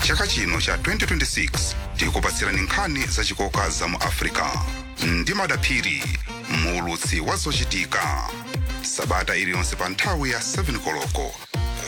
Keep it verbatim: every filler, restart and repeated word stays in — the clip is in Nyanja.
chaka chino cha twenty twenty-six tikupatsirani nkhani zachikoka za mu Africa ndi madaphiri muulutsi wa zochitika sabata iliyonse pa nthawi ya seven koloko